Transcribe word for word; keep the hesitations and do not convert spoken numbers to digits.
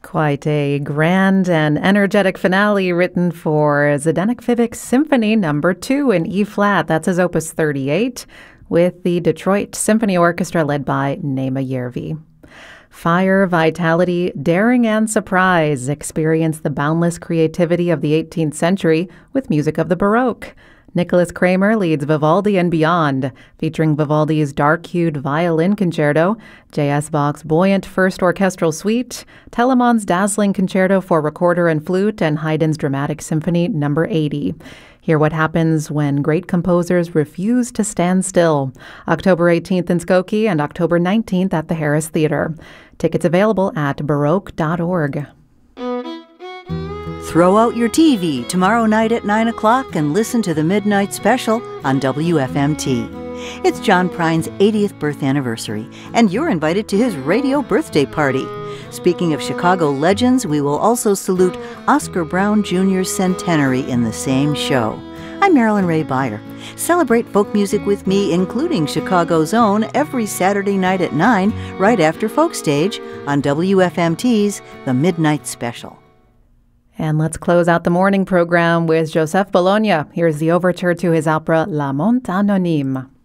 Quite a grand and energetic finale written for Zdenek Fibich's Symphony Number Two in E flat. That's his Opus thirty-eight, with the Detroit Symphony Orchestra led by Nema Järvi. Fire, vitality, daring, and surprise. Experience the boundless creativity of the eighteenth century with music of the Baroque. Nicholas Kramer leads Vivaldi and Beyond, featuring Vivaldi's dark-hued violin concerto, J S. Bach's buoyant first orchestral suite, Telemann's dazzling concerto for recorder and flute, and Haydn's dramatic symphony number eighty. Hear what happens when great composers refuse to stand still. October eighteenth in Skokie and October nineteenth at the Harris Theater. Tickets available at baroque dot org. Throw out your T V tomorrow night at nine o'clock and listen to the Midnight Special on W F M T. It's John Prine's eightieth birth anniversary, and you're invited to his radio birthday party. Speaking of Chicago legends, we will also salute Oscar Brown Junior's centenary in the same show. I'm Marilyn Ray Beyer. Celebrate folk music with me, including Chicago's own, every Saturday night at nine, right after Folk Stage, on W F M T's The Midnight Special. And let's close out the morning program with Joseph Bologna. Here's the overture to his opera La Monte Anonyme.